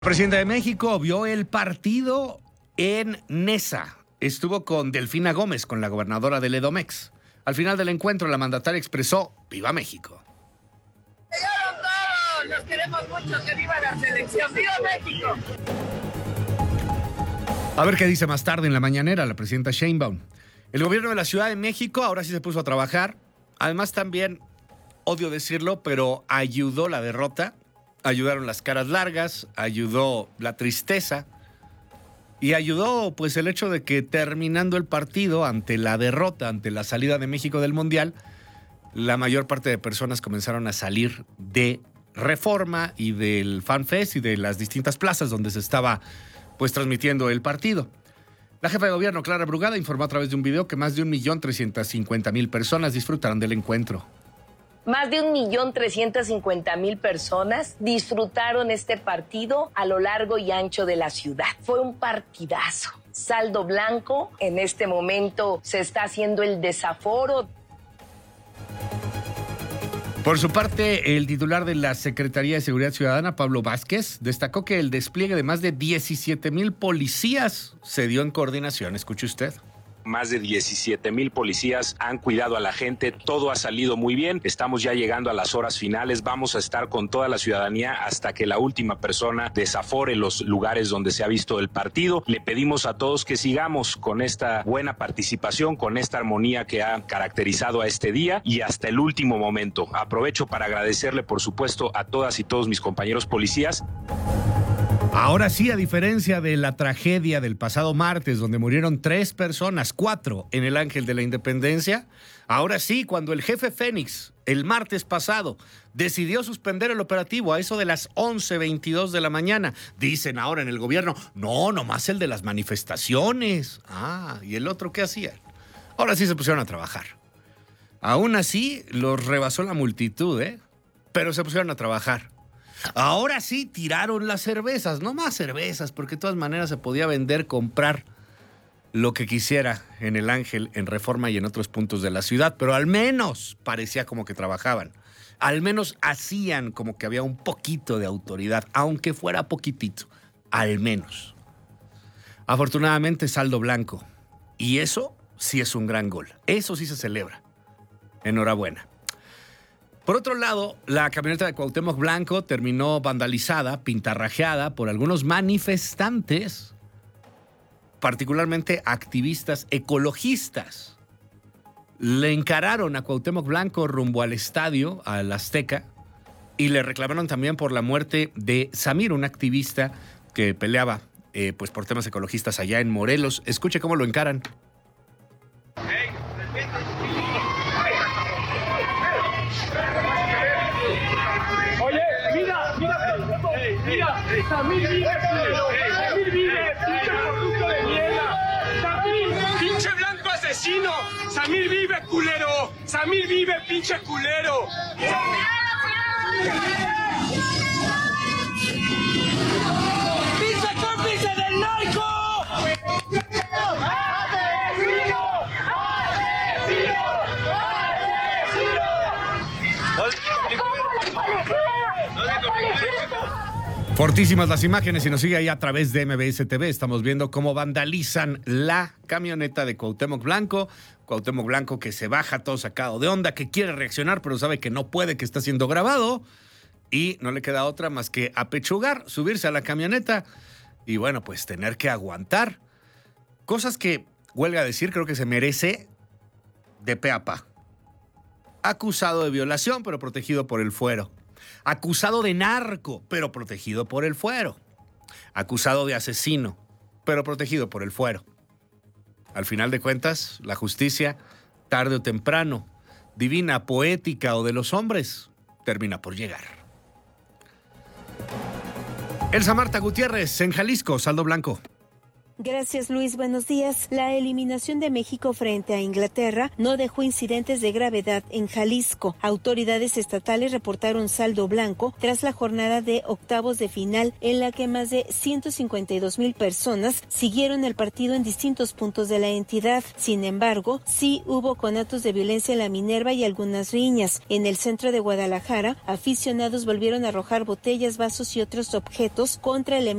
El presidente de México vio el partido en Nesa. Estuvo con Delfina Gómez, con la gobernadora del Edomex. Al final del encuentro, la mandataria expresó: ¡Viva México! ¡Llegaron todos! ¡Los queremos mucho! ¡Que viva la selección! ¡Viva México! A ver qué dice más tarde en la mañanera la presidenta Sheinbaum. El gobierno de la Ciudad de México ahora sí se puso a trabajar. Además también, odio decirlo, pero ayudó la derrota. Ayudaron las caras largas, ayudó la tristeza y ayudó pues el hecho de que terminando el partido ante la derrota, ante la salida de México del Mundial, la mayor parte de personas comenzaron a salir de Reforma y del FanFest y de las distintas plazas donde se estaba pues transmitiendo el partido. La jefa de gobierno, Clara Brugada, informó a través de un video que más de 1.350.000 personas disfrutaron del encuentro. Más de 1.350.000 personas disfrutaron este partido a lo largo y ancho de la ciudad. Fue un partidazo. Saldo blanco. En este momento se está haciendo el desaforo. Por su parte, el titular de la Secretaría de Seguridad Ciudadana, Pablo Vázquez, destacó que el despliegue de más de 17,000 policías se dio en coordinación. Escuche usted. Más de 17,000 policías han cuidado a la gente, todo ha salido muy bien, estamos ya llegando a las horas finales, vamos a estar con toda la ciudadanía hasta que la última persona desafore los lugares donde se ha visto el partido. Le pedimos a todos que sigamos con esta buena participación, con esta armonía que ha caracterizado a este día y hasta el último momento. Aprovecho para agradecerle, por supuesto, a todas y todos mis compañeros policías. Ahora sí, a diferencia de la tragedia del pasado martes, donde murieron 3 personas, 4 en el Ángel de la Independencia, ahora sí, cuando el jefe Fénix, el martes pasado, decidió suspender el operativo a eso de las 11:22 de la mañana, dicen ahora en el gobierno, no, nomás el de las manifestaciones. ¿Y el otro qué hacían? Ahora sí se pusieron a trabajar. Aún así, los rebasó la multitud, pero se pusieron a trabajar. Ahora sí tiraron las cervezas, no más cervezas, porque de todas maneras se podía vender, comprar lo que quisiera en el Ángel, en Reforma y en otros puntos de la ciudad, pero al menos parecía como que trabajaban. Al menos hacían como que había un poquito de autoridad, aunque fuera poquitito, al menos. Afortunadamente, saldo blanco. Y eso sí es un gran gol. Eso sí se celebra. Enhorabuena. Por otro lado, la camioneta de Cuauhtémoc Blanco terminó vandalizada, pintarrajeada por algunos manifestantes, particularmente activistas ecologistas. Le encararon a Cuauhtémoc Blanco rumbo al estadio, al Azteca, y le reclamaron también por la muerte de Samir, un activista que peleaba pues por temas ecologistas allá en Morelos. Escuche cómo lo encaran. Mira, Samir vive, Samir vive, pinche corrupto de mierda. Samir, pinche blanco asesino. Samir vive, culero. Samir vive, pinche culero. ¡Pinche cómplice del narco! Fortísimas las imágenes, y nos sigue ahí a través de MBS TV. Estamos viendo cómo vandalizan la camioneta de Cuauhtémoc Blanco. Cuauhtémoc Blanco que se baja todo sacado de onda, que quiere reaccionar, pero sabe que no puede, que está siendo grabado. Y no le queda otra más que apechugar, subirse a la camioneta y bueno, pues tener que aguantar. Cosas que, huelga decir, creo que se merece de pe a pa. Acusado de violación, pero protegido por el fuero. Acusado de narco, pero protegido por el fuero. Acusado de asesino, pero protegido por el fuero. Al final de cuentas, la justicia, tarde o temprano, divina, poética o de los hombres, termina por llegar. Elsa Marta Gutiérrez, en Jalisco, saldo blanco. Gracias, Luis. Buenos días. La eliminación de México frente a Inglaterra no dejó incidentes de gravedad en Jalisco. Autoridades estatales reportaron saldo blanco tras la jornada de octavos de final en la que más de 152,000 personas siguieron el partido en distintos puntos de la entidad. Sin embargo, sí hubo conatos de violencia en la Minerva y algunas riñas. En el centro de Guadalajara, aficionados volvieron a arrojar botellas, vasos y otros objetos contra elementos